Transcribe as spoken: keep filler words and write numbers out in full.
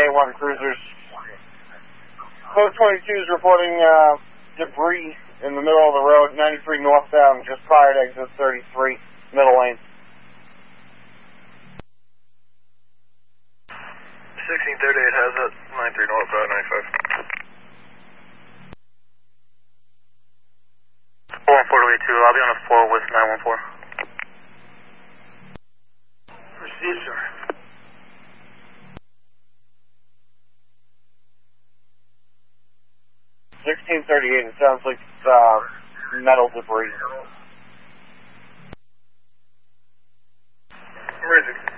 A one cruisers. Code twenty-two is reporting uh, debris in the middle of the road, ninety-three northbound, just prior to exit thirty-three, middle lane. sixteen thirty-eight has it, ninety-three northbound, ninety-five. four one four two eight two, I'll be on a four with nine one four. Proceed, sir. sixteen thirty-eight, it sounds like it's uh, metal debris. Where is it?